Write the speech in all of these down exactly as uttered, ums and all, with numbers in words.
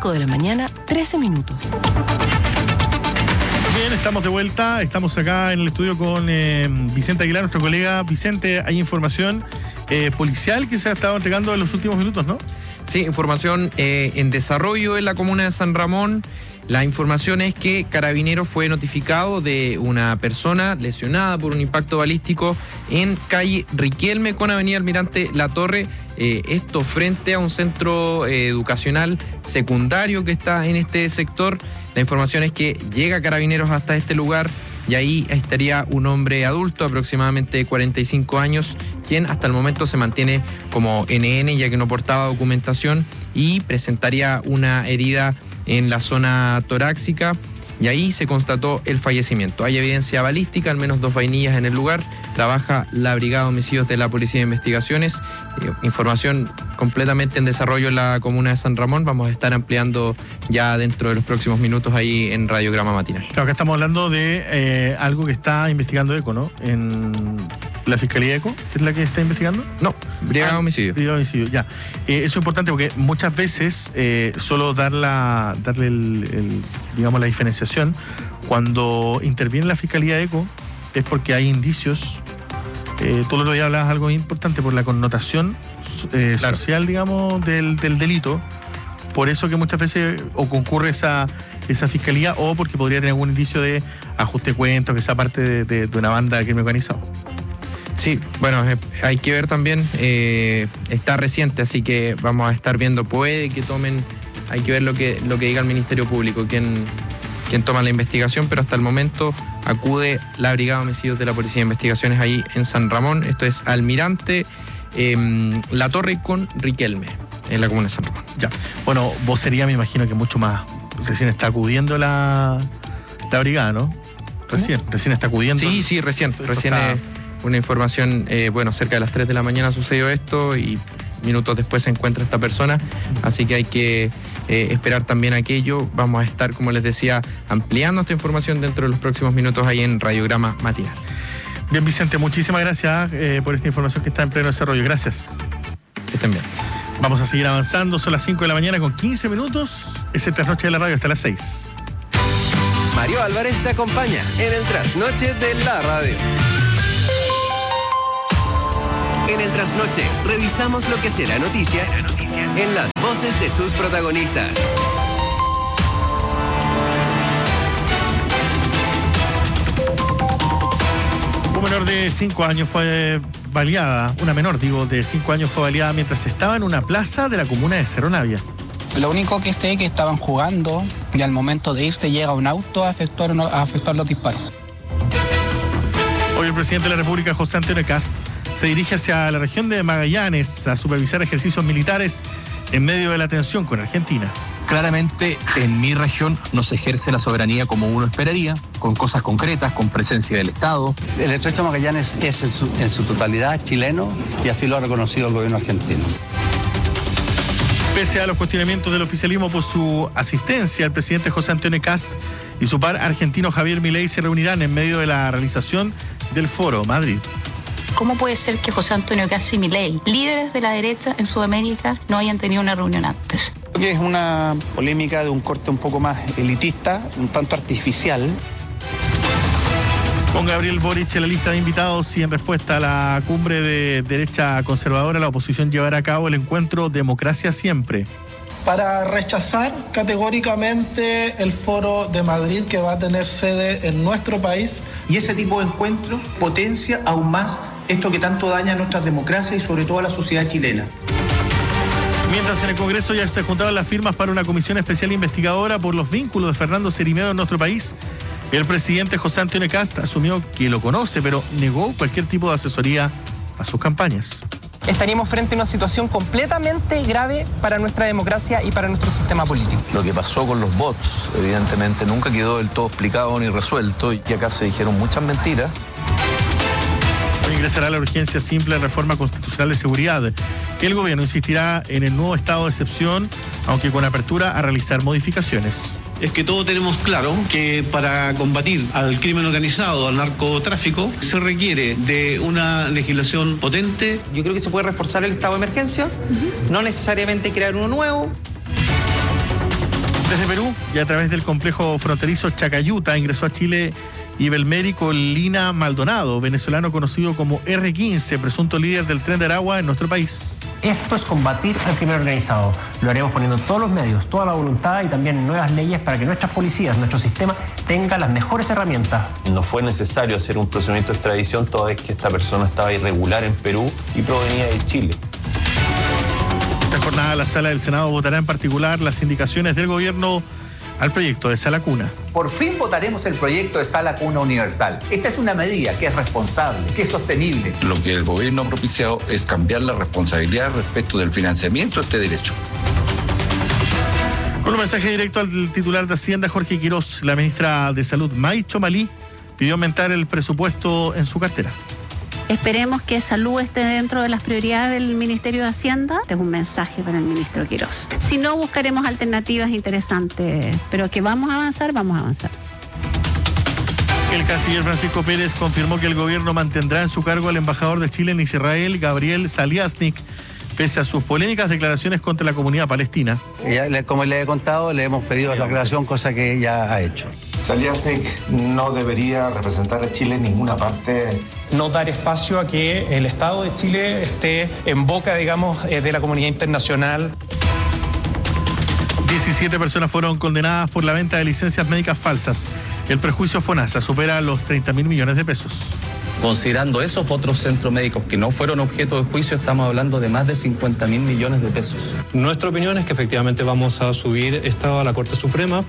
cinco de la mañana, trece minutos. Bien, estamos de vuelta, estamos acá en el estudio con eh, Vicente Aguilar, nuestro colega. Vicente, hay información eh, policial que se ha estado entregando en los últimos minutos, ¿no? Sí, información eh, en desarrollo en la comuna de San Ramón. La información es que Carabineros fue notificado de una persona lesionada por un impacto balístico en calle Riquelme con avenida Almirante La Torre. Eh, esto frente a un centro eh, educacional secundario que está en este sector. La información es que llega Carabineros hasta este lugar y ahí estaría un hombre adulto, aproximadamente de cuarenta y cinco años, quien hasta el momento se mantiene como N N ya que no portaba documentación y presentaría una herida en la zona torácica y ahí se constató el fallecimiento. Hay evidencia balística, al menos dos vainillas en el lugar. Trabaja la Brigada de Homicidios de la Policía de Investigaciones. Eh, información completamente en desarrollo en la comuna de San Ramón. Vamos a estar ampliando ya dentro de los próximos minutos ahí en Radiograma Matinal. Claro, acá estamos hablando de eh, algo que está investigando ECO, ¿no? En la Fiscalía ECO, ¿es la que está investigando? No, Brigada de Homicidios. Brigada de Homicidios, ya. Eh, eso es importante porque muchas veces eh, solo dar la, darle el, el, digamos, la diferenciación cuando interviene la Fiscalía ECO es porque hay indicios. Eh, tú el otro día hablabas algo importante por la connotación eh, claro. social, digamos, del, del delito. Por eso que muchas veces o concurre esa, esa fiscalía o porque podría tener algún indicio de ajuste de cuentas, que sea parte de, de, de una banda de crimen organizado. Sí, bueno, eh, hay que ver también, eh, está reciente, así que vamos a estar viendo, puede que tomen, hay que ver lo que, lo que diga el Ministerio Público, quién, quién toma la investigación, pero hasta el momento acude la Brigada de Homicidios de la Policía de Investigaciones ahí en San Ramón. Esto es Almirante eh, La Torre con Riquelme, en la comuna de San Ramón. Ya, bueno, vocería me imagino que mucho más, recién está acudiendo la, la brigada, ¿no? Recién, ¿Cómo? recién está acudiendo. Sí, sí, recién, Esto recién está... es una información, eh, bueno, cerca de las tres de la mañana sucedió esto y minutos después se encuentra esta persona, así que hay que eh, esperar también aquello. Vamos a estar, como les decía, ampliando esta información dentro de los próximos minutos ahí en Radiograma Matinal. Bien, Vicente, muchísimas gracias eh, por esta información que está en pleno desarrollo. Gracias. Que estén bien. Vamos a seguir avanzando, son las cinco de la mañana con quince minutos. Es el Trasnoche de la Radio hasta las seis. Mario Álvarez te acompaña en el Trasnoche de la Radio. En el Trasnoche revisamos lo que será noticia en las voces de sus protagonistas. Un menor de cinco años fue baleada, una menor, digo, de cinco años fue baleada mientras estaba en una plaza de la comuna de Cerro Navia. Lo único que sé es que estaban jugando y al momento de irse llega un auto a efectuar, a efectuar los disparos. Hoy el presidente de la República, José Antonio Kast, se dirige hacia la región de Magallanes a supervisar ejercicios militares en medio de la tensión con Argentina. Claramente en mi región no se ejerce la soberanía como uno esperaría, con cosas concretas, con presencia del Estado. El Estrecho de Magallanes es en su, en su totalidad chileno y así lo ha reconocido el gobierno argentino. Pese a los cuestionamientos del oficialismo por su asistencia, el presidente José Antonio Kast y su par argentino Javier Milei se reunirán en medio de la realización del Foro Madrid. ¿Cómo puede ser que José Antonio Kast y Milei, líderes de la derecha en Sudamérica, no hayan tenido una reunión antes? Creo que es una polémica de un corte un poco más elitista, un tanto artificial. Con Gabriel Boric en la lista de invitados y en respuesta a la cumbre de derecha conservadora, la oposición llevará a cabo el encuentro Democracia Siempre. Para rechazar categóricamente el Foro de Madrid que va a tener sede en nuestro país. Y ese tipo de encuentros potencia aún más esto que tanto daña a nuestras democracias y sobre todo a la sociedad chilena. Mientras en el Congreso ya se juntaban las firmas para una comisión especial investigadora por los vínculos de Fernando Cerime en nuestro país, el presidente José Antonio Kast asumió que lo conoce, pero negó cualquier tipo de asesoría a sus campañas. Estaríamos frente a una situación completamente grave para nuestra democracia y para nuestro sistema político. Lo que pasó con los bots, evidentemente, nunca quedó del todo explicado ni resuelto, y acá se dijeron muchas mentiras. Hoy ingresará la urgencia simple de reforma constitucional de seguridad. El gobierno insistirá en el nuevo estado de excepción, aunque con apertura a realizar modificaciones. Es que todos tenemos claro que para combatir al crimen organizado, al narcotráfico, se requiere de una legislación potente. Yo creo que se puede reforzar el estado de emergencia, uh-huh. no necesariamente crear uno nuevo. Desde Perú y a través del complejo fronterizo Chacayuta ingresó a Chile Ibelmérico Lina Maldonado, venezolano conocido como erre quince, presunto líder del Tren de Aragua en nuestro país. Esto es combatir al crimen organizado. Lo haremos poniendo todos los medios, toda la voluntad y también nuevas leyes para que nuestras policías, nuestro sistema, tengan las mejores herramientas. No fue necesario hacer un procedimiento de extradición toda vez que esta persona estaba irregular en Perú y provenía de Chile. Esta jornada la Sala del Senado votará en particular las indicaciones del gobierno al proyecto de Sala Cuna. Por fin votaremos el proyecto de Sala Cuna Universal. Esta es una medida que es responsable, que es sostenible. Lo que el gobierno ha propiciado es cambiar la responsabilidad respecto del financiamiento de este derecho. Con un mensaje directo al titular de Hacienda, Jorge Quirós, la ministra de Salud, May Chomalí, pidió aumentar el presupuesto en su cartera. Esperemos que salud esté dentro de las prioridades del Ministerio de Hacienda. Tengo un mensaje para el ministro Quirós. Si no, buscaremos alternativas interesantes, pero que vamos a avanzar, vamos a avanzar. El canciller Francisco Pérez confirmó que el gobierno mantendrá en su cargo al embajador de Chile en Israel, Gabriel Saliasnik, pese a sus polémicas declaraciones contra la comunidad palestina. Ya, como le he contado, le hemos pedido la aclaración, cosa que ya ha hecho. Saliasnik no debería representar a Chile en ninguna parte. No dar espacio a que el Estado de Chile esté en boca, digamos, de la comunidad internacional. diecisiete personas fueron condenadas por la venta de licencias médicas falsas. El perjuicio FONASA supera los treinta mil millones de pesos. Considerando esos otros centros médicos que no fueron objeto de juicio, estamos hablando de más de cincuenta mil millones de pesos. Nuestra opinión es que efectivamente vamos a subir esto a la Corte Suprema.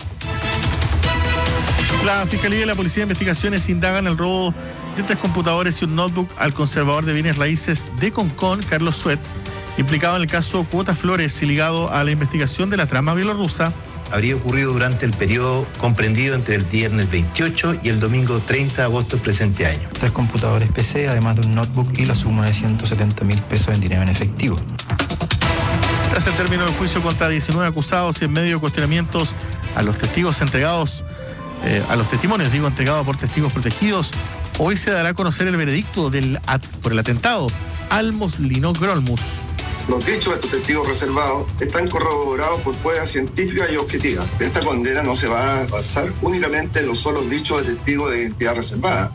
La Fiscalía y la Policía de Investigaciones indagan el robo de tres computadores y un notebook al conservador de bienes raíces de Concón, Carlos Suet, implicado en el caso Cuota Flores y ligado a la investigación de la trama bielorrusa. Habría ocurrido durante el periodo comprendido entre el viernes veintiocho y el domingo treinta de agosto del presente año. Tres computadores P C, además de un notebook y la suma de ciento setenta mil pesos en dinero en efectivo. Tras el término del juicio contra diecinueve acusados y en medio de cuestionamientos a los testigos entregados, eh, a los testimonios, digo, entregados por testigos protegidos, hoy se dará a conocer el veredicto del, por el atentado Almos Linó Grolmus. Los dichos de estos testigos reservados están corroborados por pruebas científicas y objetivas. Esta condena no se va a basar únicamente en los solos dichos de testigos de identidad reservada.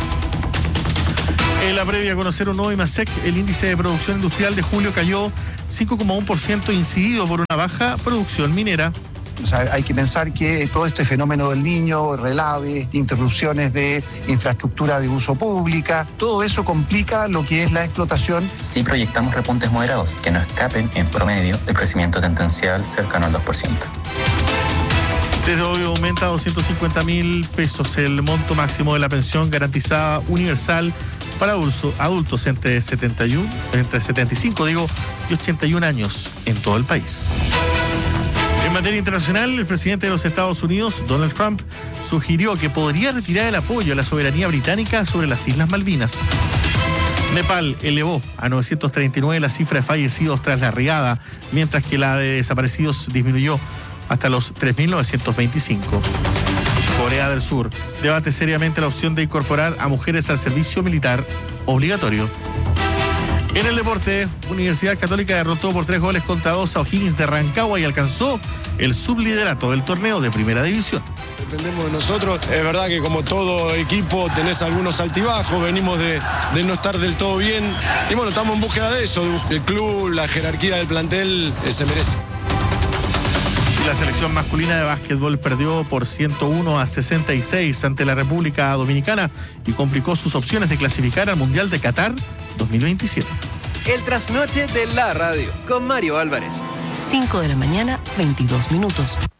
En la previa a conocer un nuevo IMASEC, el índice de producción industrial de julio cayó cinco coma uno por ciento, incidido por una baja producción minera. O sea, hay que pensar que todo este fenómeno del Niño, relave, interrupciones de infraestructura de uso pública, todo eso complica lo que es la explotación. Sí proyectamos repuntes moderados que no escapen en promedio del crecimiento tendencial cercano al dos por ciento. Desde hoy aumenta a doscientos cincuenta mil pesos el monto máximo de la pensión garantizada universal para adultos, adultos entre setenta y uno, entre setenta y cinco digo, y ochenta y un años en todo el país. En materia internacional, el presidente de los Estados Unidos, Donald Trump, sugirió que podría retirar el apoyo a la soberanía británica sobre las Islas Malvinas. Nepal elevó a novecientos treinta y nueve la cifra de fallecidos tras la riada, mientras que la de desaparecidos disminuyó hasta los tres mil novecientos veinticinco. Corea del Sur debate seriamente la opción de incorporar a mujeres al servicio militar obligatorio. En el deporte, Universidad Católica derrotó por tres goles contra dos a O'Higgins de Rancagua y alcanzó el subliderato del torneo de Primera División. Dependemos de nosotros. Es verdad que como todo equipo tenés algunos altibajos, venimos de, de no estar del todo bien. Y bueno, estamos en búsqueda de eso. El club, la jerarquía del plantel eh, se merece. La selección masculina de básquetbol perdió por ciento uno a sesenta y seis ante la República Dominicana y complicó sus opciones de clasificar al Mundial de Qatar dos mil veintisiete. El trasnoche de la radio con Mario Álvarez. cinco de la mañana, veintidós minutos.